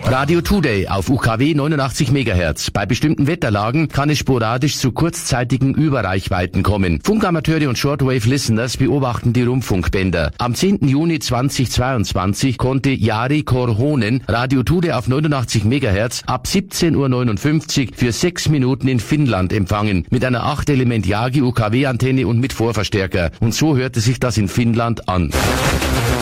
Radio Today auf UKW 89 MHz. Bei bestimmten Wetterlagen kann es sporadisch zu kurzzeitigen Überreichweiten kommen. Funkamateure und Shortwave-Listeners beobachten die Rundfunkbänder. Am 10. Juni 2022 konnte Jari Korhonen Radio Today auf 89 MHz ab 17:59 Uhr für 6 Minuten in Finnland empfangen. Mit einer 8-Element Yagi UKW-Antenne und mit Vorverstärker. Und so hörte sich das in Finnland an.